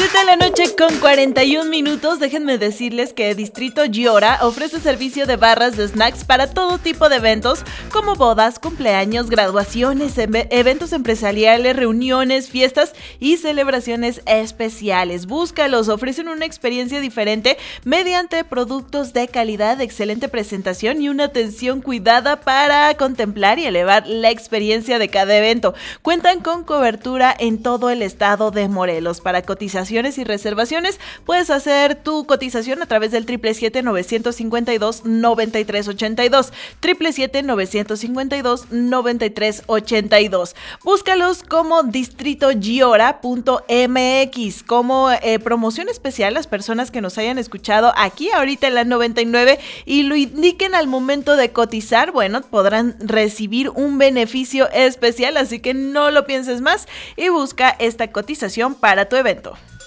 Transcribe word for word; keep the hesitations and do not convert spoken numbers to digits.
siete de la noche con cuarenta y un minutos, déjenme decirles que Distrito Giora ofrece servicio de barras de snacks para todo tipo de eventos como bodas, cumpleaños, graduaciones, em- eventos empresariales, reuniones, fiestas y celebraciones especiales. Búscalos, ofrecen una experiencia diferente mediante productos de calidad, excelente presentación y una atención cuidada para contemplar y elevar la experiencia de cada evento. Cuentan con cobertura en todo el estado de Morelos. Para cotizaciones y reservaciones, puedes hacer tu cotización a través del triple siete nueve cinco dos nueve tres ocho dos, triple siete nueve cinco dos nueve tres ocho dos. Búscalos como distrito giora punto m x, como eh, promoción especial. Las personas que nos hayan escuchado aquí ahorita en la noventa y nueve y lo indiquen al momento de cotizar, bueno, podrán recibir un beneficio especial, así que no lo pienses más y busca esta cotización para tu evento.